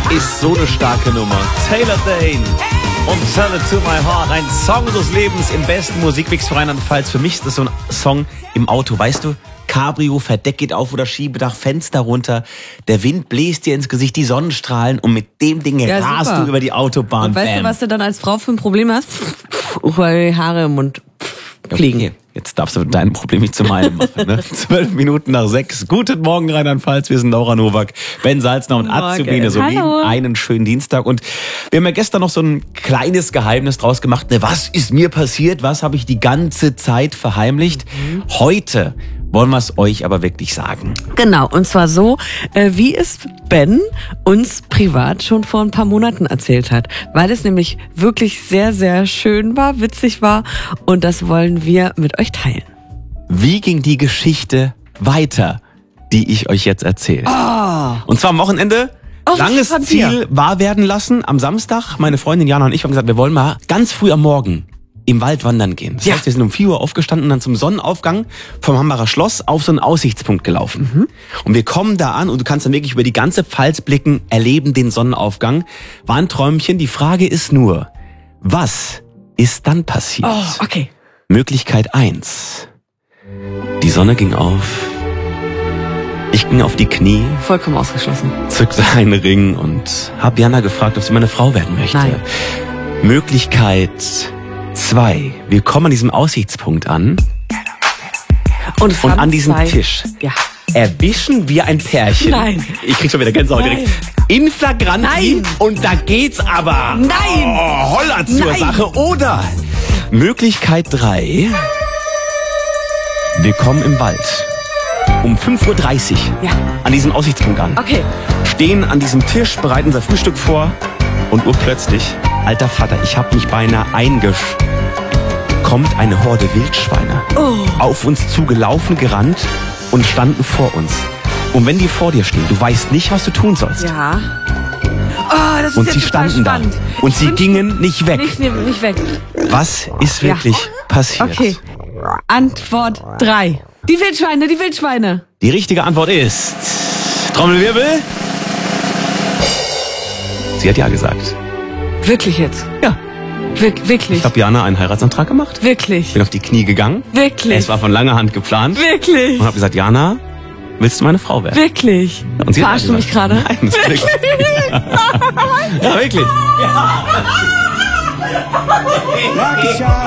ist so eine starke Nummer. Taylor Dane und Tell It To My Heart. Ein Song des Lebens im besten Musikmix für Rheinland-Pfalz. Für mich ist das so ein Song im Auto, weißt du? Cabrio, Verdeck geht auf oder Schiebedach, Fenster runter. Der Wind bläst dir ins Gesicht, die Sonnenstrahlen und mit dem Ding rast du über die Autobahn. Und weißt du, was du dann als Frau für ein Problem hast? Weil die Haare im Mund fliegen. Okay. Jetzt darfst du dein Problem nicht zu meinem machen. Ne? 12 Minuten nach 6. Guten Morgen, Rheinland-Pfalz. Wir sind Laura Nowak, Ben Salzner und Azubine Solin. Einen schönen Dienstag. Und wir haben ja gestern noch so ein kleines Geheimnis draus gemacht. Ne, was ist mir passiert? Was habe ich die ganze Zeit verheimlicht? Heute wollen wir es euch aber wirklich sagen. Genau, und zwar so, wie es Ben uns privat schon vor ein paar Monaten erzählt hat. Weil es nämlich wirklich sehr, sehr schön war, witzig war und das wollen wir mit euch teilen. Wie ging die Geschichte weiter, die ich euch jetzt erzähle? Und zwar am Wochenende. Langes Ziel wahr werden lassen. Am Samstag, meine Freundin Jana und ich haben gesagt, wir wollen mal ganz früh am Morgen im Wald wandern gehen. Das heißt, wir sind um 4 Uhr aufgestanden und dann zum Sonnenaufgang vom Hambacher Schloss auf so einen Aussichtspunkt gelaufen. Und wir kommen da an und du kannst dann wirklich über die ganze Pfalz blicken, erleben den Sonnenaufgang. War ein Träumchen. Die Frage ist nur, was ist dann passiert? Oh, okay. Möglichkeit 1. Die Sonne ging auf. Ich ging auf die Knie. Vollkommen ausgeschlossen. Zückte einen Ring und hab Jana gefragt, ob sie meine Frau werden möchte. Nein. Möglichkeit 2. Wir kommen an diesem Aussichtspunkt an. Und an diesem Tisch erwischen wir ein Pärchen. Nein. Ich krieg schon wieder Gänsehaut direkt. In flagranti. Und da geht's aber. Nein. Oh, holla zur Sache. Oder Möglichkeit 3. Wir kommen im Wald. Um 5.30 Uhr an diesem Aussichtspunkt an. Okay. Stehen an diesem Tisch, bereiten unser Frühstück vor. Und urplötzlich, alter Vater, ich hab mich beinahe kommt eine Horde Wildschweine auf uns zugelaufen, gerannt und standen vor uns. Und wenn die vor dir stehen, du weißt nicht, was du tun sollst. Ja. Oh, das ist und jetzt sie standen da. Und sie gingen nicht weg. Nicht weg. Was ist wirklich passiert? Okay. Antwort 3. Die Wildschweine. Die richtige Antwort ist... Trommelwirbel. Sie hat ja gesagt. Wirklich jetzt? Ja. Wirklich? Ich habe Jana einen Heiratsantrag gemacht. Wirklich? Bin auf die Knie gegangen. Wirklich? Es war von langer Hand geplant. Wirklich? Und habe gesagt, Jana, willst du meine Frau werden? Wirklich? Und sie verarschst du mich gerade? Nein, das ist wirklich. Ja, wirklich. Ja.